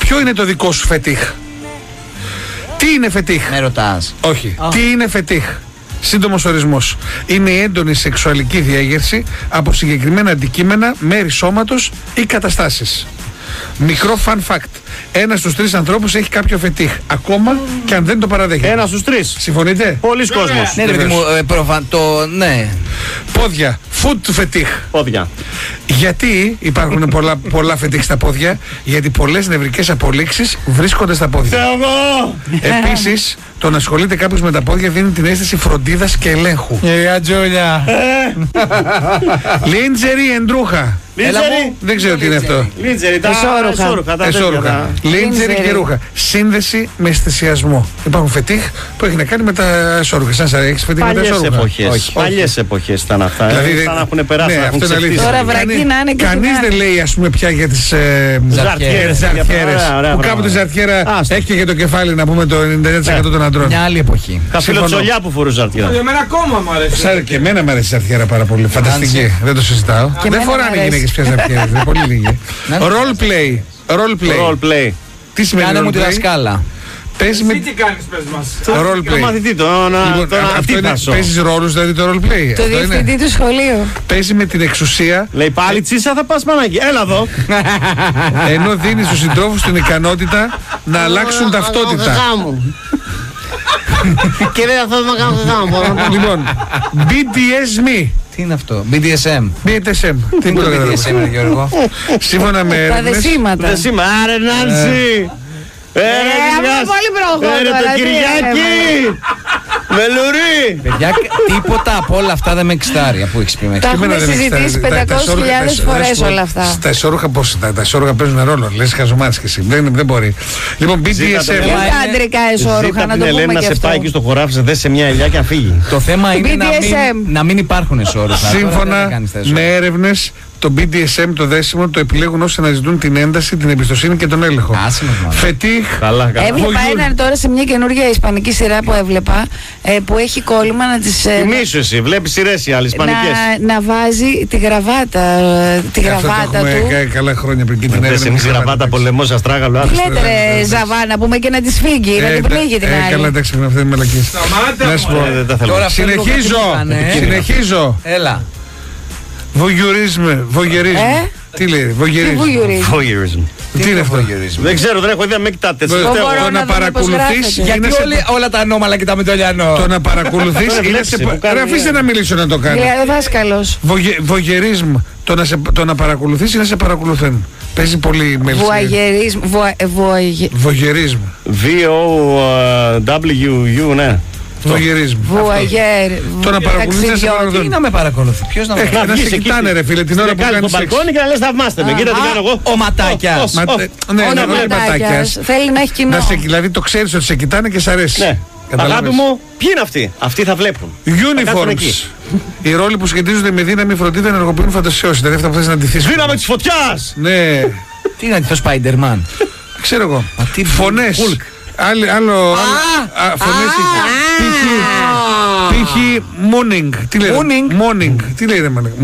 Ποιο είναι το δικό σου φετίχ? Τι είναι φετίχ? Με ρωτάς. Όχι. Τι είναι φετίχ? Σύντομος ορισμός. Είναι η έντονη σεξουαλική διέγερση από συγκεκριμένα αντικείμενα, μέρη σώματος ή καταστάσεις. Μικρό fun fact. Ένας στους 3 ανθρώπους έχει κάποιο φετίχ. Ακόμα και αν δεν το παραδέχεται. Ένας στους 3. Συμφωνείτε? Πολλοί κόσμος. Ναι, ρε παιδί μου, ναι. Πόδια. Foot φετίχ. Πόδια. Γιατί υπάρχουν πολλά φετίχ στα πόδια? Γιατί πολλές νευρικές απολύξεις βρίσκονται στα πόδια. Επίσης, το να ασχολείται κάποιος με τα πόδια δίνει την αίσθηση φροντίδας και ελέγχου. Τζούλια. Λίντζερι εντρούχα. Λίντζερι. Δεν ξέρω τι είναι αυτό. Λίντζερι, τα Εσώρουχα. Λίντζερι και ρούχα. Σύνδεση με αισθησιασμό. Υπάρχουν φετίχ που έχει να κάνει με τα εσώρουχα. Σαν σας έχεις φετίχ με τα εσώρουχα? Παλιές εποχές ήταν αυτά. Δηλαδή, σαν να έχουν περάσει, ναι, να έχουν αυτό είναι ξεφτύσει. αλήθεια. Τώρα βρακή να είναι και Κανείς δεν λέει ας πούμε πια για τις Ζαρτιέρες. που κάποτε ζαρτιέρα έχει και για το κεφάλι να πούμε το 99% των αντρών. Μια άλλη εποχή. Καφυλοτσολιά που φορούσε ζαρτιέρα. Εμένα ακόμα μου αρέσει. Και εμένα μου αρέσει η ζαρτιέρα πάρα πολύ. Φανταστική. Δεν το συζητάω. Δεν φοράνε οι γυναίκες πια ζαρτιέρες. Είναι πολύ λίγοι. Role play. Role play. Τι σημαίνει Κάνε μου role τη play? δασκάλα. Παίζει με. Τι κάνεις, πες μας. Role Το play. μαθητή, Αυτό είναι. Παίζεις ρόλους, δηλαδή το role play. Το Αυτό είναι. διευθυντή του σχολείου. Παίζει με την εξουσία, Λέει πάλι Τσίσα θα πας Παναγί. Έλα εδώ. ενώ δίνει στους συντρόφους την ικανότητα να αλλάξουν ταυτότητα. Και δεν θα να κάνω γάμο. Λοιπόν, BDSM. Τι είναι αυτό? BDSM. BDSM. Τι είναι το καταλαβαίνω. BDSM, Γιώργο? Σύμφωνα με Τα έρευνες, δεσίματα. Δεν σήμερα, άρε Νάνση. αυτό είναι πολύ προχωρό Έρε το τώρα, τι Κυριάκη. Βελουρί. Παιδιά, τίποτα από όλα αυτά δεν με εξτάρει που έχεις πει μέχρι. Τα έχουμε εμένα δεν συζητήσει εξτάζει. 500.000 φορές όλα αυτά. Τα εσώρουχα πώς, τα εσώρουχα παίζουν ρόλο. Λες χαζομάτης και εσύ. Δεν μπορεί. Λοιπόν, Ζήτα το BDSM. Και θέμα. τα αντρικά εσώρουχα, Ζήτα να την το πούμε Ελένα και σε αυτό. πάει εκεί στο χωράφι, σε δέσει σε μια ελιά και να φύγει. Το θέμα είναι BDSM. να μην υπάρχουν εσώρουχα. Σύμφωνα με έρευνες, το BDSM, το δέσιμο, το επιλέγουν όσοι αναζητούν την ένταση, την εμπιστοσύνη και τον έλεγχο. Άσε μας, μάλλον. Φετίχ. Καλά, καλά. Έβλεπα Βογιούρ. έναν τώρα σε μια καινούργια ισπανική σειρά που έβλεπα που έχει κόλλημα να τις Θυμήσου εσύ, βλέπεις σειρές οι άλλες ισπανικές. να βάζει τη γραβάτα, Αυτό το έχουμε του. κάνει καλά χρόνια πριν και την Δεν έρευνα. εμείς γραβάτα πολεμός αστράγαλο. Τι λέτε ρε Ζαβά, να πούμε και να τη φύγει, να την πνίγει την Καλά, άλλη. εντάξει, με αυτή τη μαλακή. Να σου πω. Δεν τα θέλω. Τώρα Συνεχίζω. Συνεχίζω. Έλα. Βογερίζμ. Τι λέει, Τι βογερίζμ. βουγιουρίζει. Voyeurism. Τι είναι αυτό? Δεν ξέρω, δεν έχω ιδέα, με κοιτάτε. Το μπορώ να να δω παρακολουθείς πώς γράφεται. Γιατί όλα τα ανώμαλα κοιτάμε το Λιανό. Το να παρακολουθείς Τώρα είναι βλέπεις σε. που κάνει, Ρε, αφήστε να μιλήσω να το κάνει. Λέει ο δάσκαλος. Βογερίζμ. Το να παρακολουθείς είναι σε παρακολουθούν. Παίζει πολύ μέλη. Βουαγερίζμ. Βογερίζμ. VOWU, ναι. Βογερίζμ. Βουαγέρ. Το να παρακολουθείς είναι σε Τι παρακολουθούν. να με παρακολουθεί, ποιος να με Να βγεις σε εκεί κοιτάνε ρε φίλε την ώρα που Κάνεις κάνεις στο σεξ. μπαλκόνι και να λες θαυμάστε με. Κοίτα τι κάνω εγώ. Ο Ματάκιας. Ναι, Ο ναι, ναι, Ματάκιας. Θέλει να έχει κοινό. Δηλαδή το ξέρεις ότι σε κοιτάνε και σ' αρέσει. Ναι. Καταλάβες. Αγάπη μου, ποιοι είναι αυτοί? Αυτοί θα βλέπουν. Θα κάτσουν εκεί. Uniforms. Οι ρόλοι που σχετίζονται με δύναμη φροντίδα ενεργοποιούν φαντασιώσεις. Δηλαδή αυτά που θες να αντιθείς. Δύναμη της φωτιάς! Ναι, Τι είναι αυτό, Spider-Man? ξέρω εγώ. τι Φωνές. Hulk. Άλλο. Φωνές. Π.χ. Morning. Τι λέει? Morning. Morning. Τι λέει ρε μάνα?